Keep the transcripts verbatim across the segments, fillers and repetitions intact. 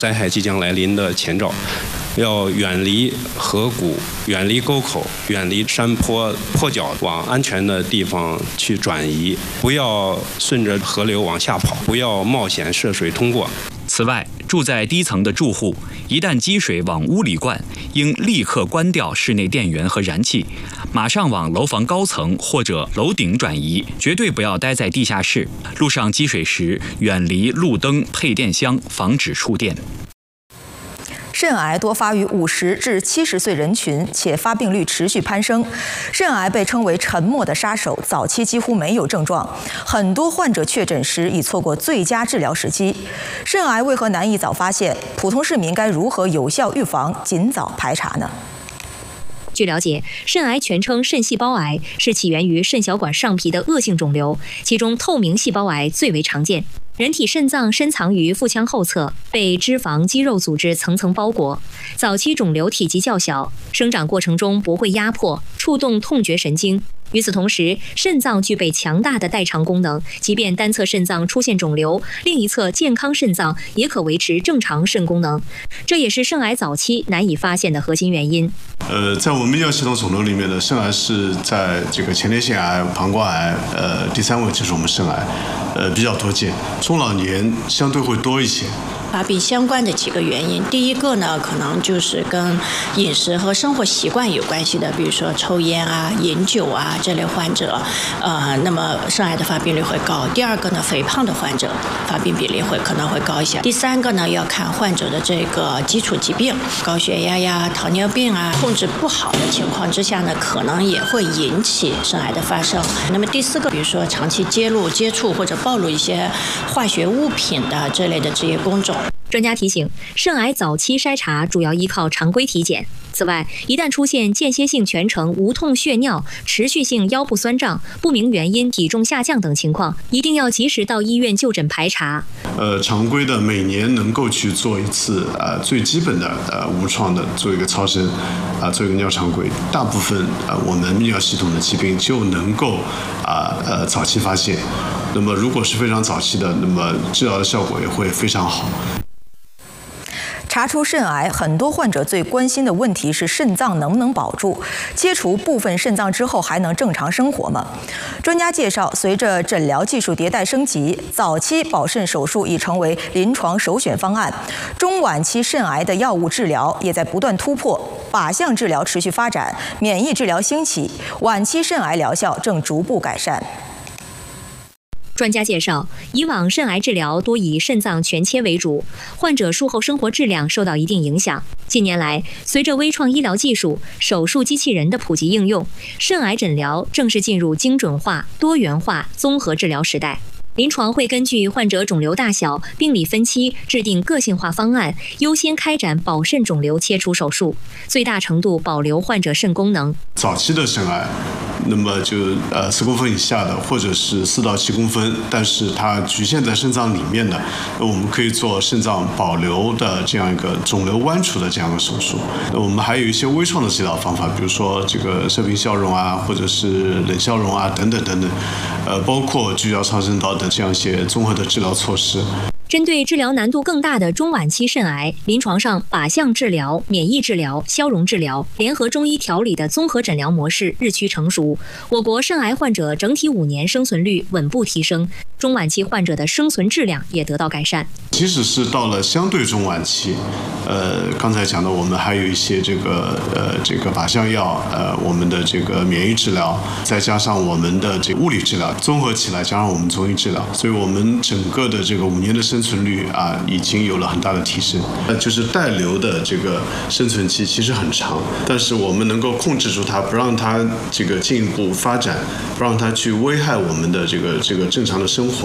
灾害即将来临的前兆，要远离河谷、远离沟口、远离山坡坡脚，往安全的地方去转移，不要顺着河流往下跑，不要冒险涉水通过。 此外，住在低层的住户，一旦积水往屋里灌，应立刻关掉室内电源和燃气，马上往楼房高层或者楼顶转移，绝对不要待在地下室。路上积水时，远离路灯、配电箱，防止触电。 肾癌多发于五十至七十岁人群，且发病率持续攀升。肾癌被称为沉默的杀手，早期几乎没有症状，很多患者确诊时已错过最佳治疗时机。肾癌为何难以早发现？普通市民该如何有效预防、尽早排查呢？ 据了解，肾癌全称肾细胞癌，是起源于肾小管上皮的恶性肿瘤，其中透明细胞癌最为常见。人体肾脏深藏于腹腔后侧，被脂肪、肌肉组织层层包裹。早期肿瘤体积较小，生长过程中不会压迫、触动痛觉神经。与此同时，肾脏具备强大的代偿功能，即便单侧肾脏出现肿瘤，另一侧健康肾脏也可维持正常肾功能。这也是肾癌早期难以发现的核心原因。 呃，在我们泌尿系统肿瘤里面呢，肾癌是在这个前列腺癌、膀胱癌，呃，第三位就是我们肾癌，呃，比较多见。中老年相对会多一些。 发病相关的几个原因，第一个呢，可能就是跟饮食和生活习惯有关系的，比如说抽烟啊、饮酒啊这类患者，呃，那么肾癌的发病率会高。第二个呢，肥胖的患者发病比例会可能会高一些。第三个呢，要看患者的这个基础疾病，高血压呀、糖尿病啊，控制不好的情况之下呢，可能也会引起肾癌的发生。那么第四个，比如说长期揭露、接触或者暴露一些化学物品的这类的职业工种。 专家提醒，肾癌早期筛查主要依靠常规体检。此外，一旦出现间歇性全程无痛血尿、持续性腰部酸胀、不明原因体重下降等情况，一定要及时到医院就诊排查。 呃，常规的每年能够去做一次呃最基本的呃无创的做一个超声，啊、呃、做一个尿常规，大部分呃我们泌尿系统的疾病就能够啊 呃, 呃早期发现。那么如果是非常早期的，那么治疗的效果也会非常好。 查出肾癌，很多患者最关心的问题是肾脏能不能保住？切除部分肾脏之后还能正常生活吗？专家介绍，随着诊疗技术迭代升级，早期保肾手术已成为临床首选方案。中晚期肾癌的药物治疗也在不断突破，靶向治疗持续发展，免疫治疗兴起，晚期肾癌疗效正逐步改善。 专家介绍，以往肾癌治疗多以肾脏全切为主，患者术后生活质量受到一定影响。近年来，随着微创医疗技术、手术机器人的普及应用，肾癌诊疗正式进入精准化、多元化、综合治疗时代。临床会根据患者肿瘤大小、病理分期制定个性化方案，优先开展保肾肿瘤切除手术，最大程度保留患者肾功能。 早期的肾癌，那么就呃四公分以下的，或者是四到七公分，但是它局限在肾脏里面的，我们可以做肾脏保留的这样一个肿瘤剜除的这样一个手术。那我们还有一些微创的治疗方法，比如说这个射频消融啊，或者是冷消融啊，等等等等，呃，包括聚焦超声刀的这样一些综合的治疗措施。 针对治疗难度更大的中晚期肾癌，临床上靶向治疗、免疫治疗、消融治疗、联合中医调理的综合诊疗模式日趋成熟。我国肾癌患者整体五年生存率稳步提升，中晚期患者的生存质量也得到改善。 即使是到了相对中晚期，呃，刚才讲的，我们还有一些这个呃这个靶向药，呃，我们的这个免疫治疗，再加上我们的这个物理治疗，综合起来加上我们中医治疗，所以我们整个的这个五年的生存率啊，已经有了很大的提升。呃，就是带瘤的这个生存期其实很长，但是我们能够控制住它，不让它这个进一步发展，不让它去危害我们的这个这个正常的生活。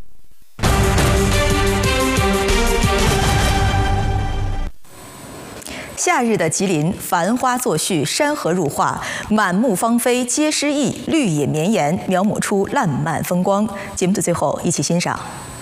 夏日的吉林，繁花作序，山河入画，满目芳菲皆诗意，绿野绵延，描摹出烂漫风光。节目的最后，一起欣赏。